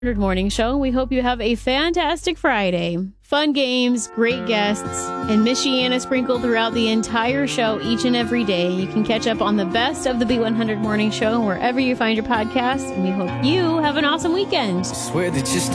Morning Show. We hope you have a fantastic Friday. Fun games, great guests, and Michiana sprinkled throughout the entire show each and every day. You can catch up on the best of the B100 Morning Show wherever you find your podcasts, and we hope you have an awesome weekend. Swear that you